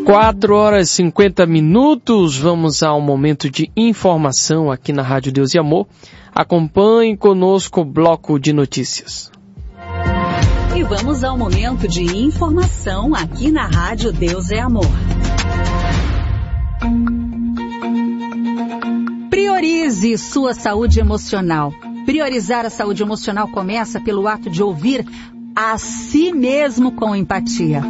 4h50, vamos ao momento de informação aqui na Rádio Deus e Amor. Acompanhe conosco o bloco de notícias. E vamos ao momento de informação aqui na Rádio Deus é Amor. Priorize sua saúde emocional. Priorizar a saúde emocional começa pelo ato de ouvir a si mesmo com empatia.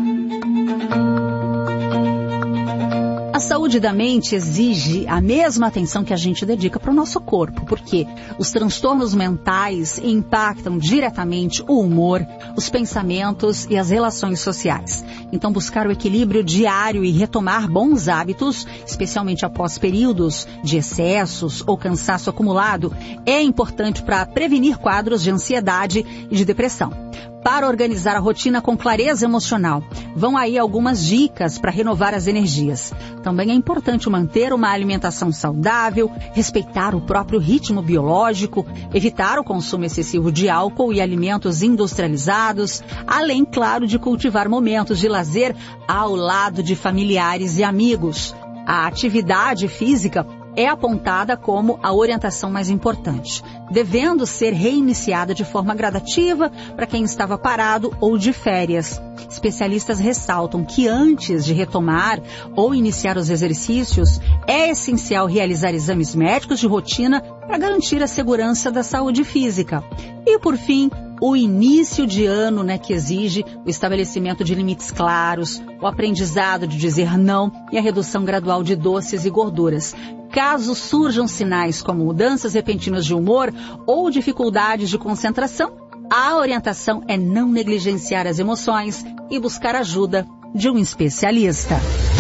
A saúde da mente exige a mesma atenção que a gente dedica para o nosso corpo, porque os transtornos mentais impactam diretamente o humor, os pensamentos e as relações sociais. Então, buscar o equilíbrio diário e retomar bons hábitos, especialmente após períodos de excessos ou cansaço acumulado, é importante para prevenir quadros de ansiedade e de depressão. Para organizar a rotina com clareza emocional, vão aí algumas dicas para renovar as energias. Também é importante manter uma alimentação saudável, respeitar o próprio ritmo biológico, evitar o consumo excessivo de álcool e alimentos industrializados, além, claro, de cultivar momentos de lazer ao lado de familiares e amigos. A atividade física é apontada como a orientação mais importante, devendo ser reiniciada de forma gradativa para quem estava parado ou de férias. Especialistas ressaltam que antes de retomar ou iniciar os exercícios, é essencial realizar exames médicos de rotina para garantir a segurança da saúde física. E, por fim, o início de ano, que exige o estabelecimento de limites claros, o aprendizado de dizer não e a redução gradual de doces e gorduras. Caso surjam sinais como mudanças repentinas de humor ou dificuldades de concentração, a orientação é não negligenciar as emoções e buscar ajuda de um especialista.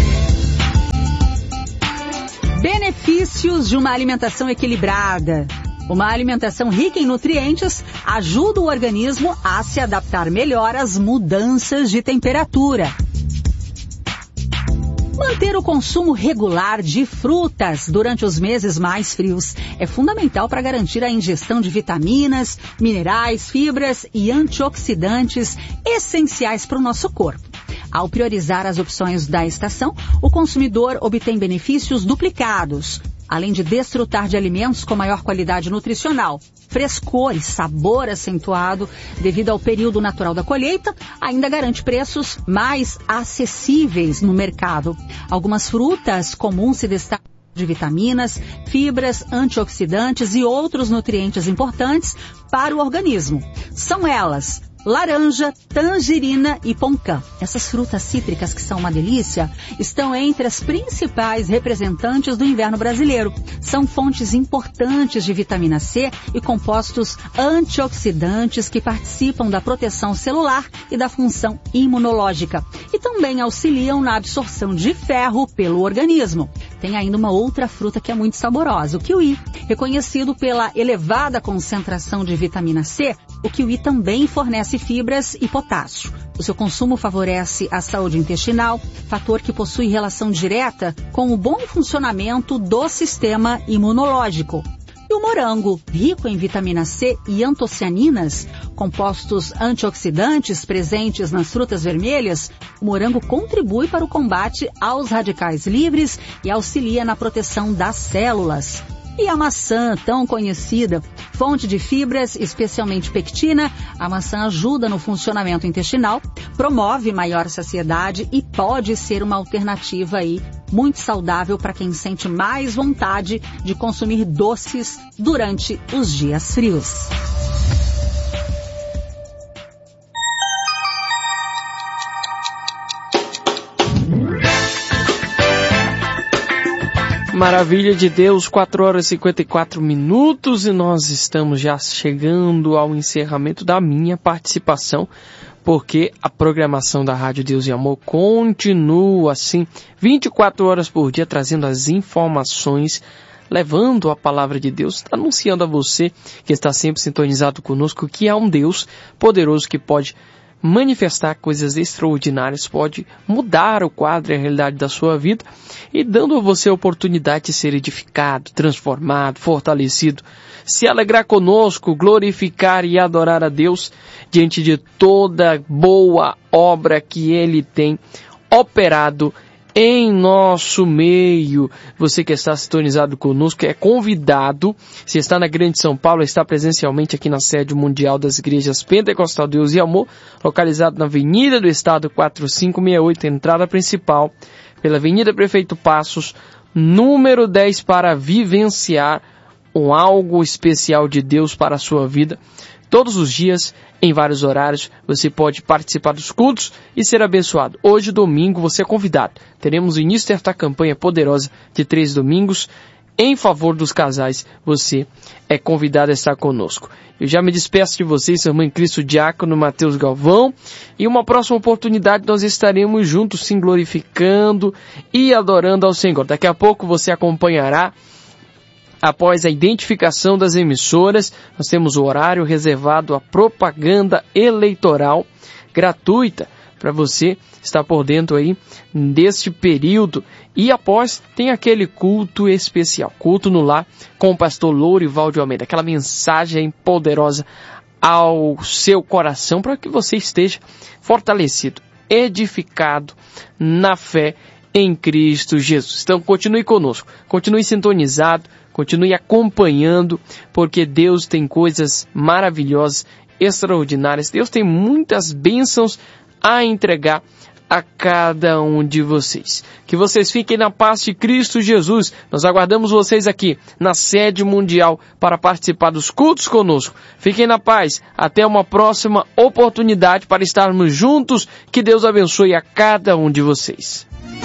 Benefícios de uma alimentação equilibrada. Uma alimentação rica em nutrientes ajuda o organismo a se adaptar melhor às mudanças de temperatura. Manter o consumo regular de frutas durante os meses mais frios é fundamental para garantir a ingestão de vitaminas, minerais, fibras e antioxidantes essenciais para o nosso corpo. Ao priorizar as opções da estação, o consumidor obtém benefícios duplicados, além de desfrutar de alimentos com maior qualidade nutricional, frescor e sabor acentuado devido ao período natural da colheita, ainda garante preços mais acessíveis no mercado. Algumas frutas comuns se destacam de vitaminas, fibras, antioxidantes e outros nutrientes importantes para o organismo. São elas: laranja, tangerina e poncã. Essas frutas cítricas, que são uma delícia, estão entre as principais representantes do inverno brasileiro. São fontes importantes de vitamina C e compostos antioxidantes que participam da proteção celular e da função imunológica. E também auxiliam na absorção de ferro pelo organismo. Tem ainda uma outra fruta que é muito saborosa, o kiwi. Reconhecido pela elevada concentração de vitamina C, o kiwi também fornece fibras e potássio. O seu consumo favorece a saúde intestinal, fator que possui relação direta com o bom funcionamento do sistema imunológico. E o morango, rico em vitamina C e antocianinas, compostos antioxidantes presentes nas frutas vermelhas, o morango contribui para o combate aos radicais livres e auxilia na proteção das células. E a maçã, tão conhecida, fonte de fibras, especialmente pectina, a maçã ajuda no funcionamento intestinal, promove maior saciedade e pode ser uma alternativa muito saudável para quem sente mais vontade de consumir doces durante os dias frios. Maravilha de Deus, 4h54 e nós estamos já chegando ao encerramento da minha participação, porque a programação da Rádio Deus e Amor continua assim, 24 horas por dia, trazendo as informações, levando a palavra de Deus, anunciando a você que está sempre sintonizado conosco que há um Deus poderoso que pode manifestar coisas extraordinárias, pode mudar o quadro e a realidade da sua vida e dando a você a oportunidade de ser edificado, transformado, fortalecido, se alegrar conosco, glorificar e adorar a Deus diante de toda boa obra que Ele tem operado em nosso meio. Você que está sintonizado conosco é convidado, se está na Grande São Paulo, está presencialmente aqui na sede mundial das igrejas Pentecostal Deus e Amor, localizado na Avenida do Estado 4568, entrada principal, pela Avenida Prefeito Passos, número 10, para vivenciar um algo especial de Deus para a sua vida. Todos os dias, em vários horários, você pode participar dos cultos e ser abençoado. Hoje, domingo, você é convidado. Teremos o início desta campanha poderosa de 3 domingos em favor dos casais. Você é convidado a estar conosco. Eu já me despeço de vocês, irmã em Cristo, diácono Mateus Galvão. E uma próxima oportunidade nós estaremos juntos, sim, glorificando e adorando ao Senhor. Daqui a pouco você acompanhará. Após a identificação das emissoras, nós temos o horário reservado à propaganda eleitoral gratuita para você estar por dentro aí deste período. E após tem aquele culto especial, culto no lar com o pastor Lourival de Almeida, aquela mensagem poderosa ao seu coração para que você esteja fortalecido, edificado na fé em Cristo Jesus. Então continue conosco, continue sintonizado, continue acompanhando, porque Deus tem coisas maravilhosas, extraordinárias. Deus tem muitas bênçãos a entregar a cada um de vocês. Que vocês fiquem na paz de Cristo Jesus. Nós aguardamos vocês aqui na sede mundial para participar dos cultos conosco. Fiquem na paz. Até uma próxima oportunidade para estarmos juntos. Que Deus abençoe a cada um de vocês.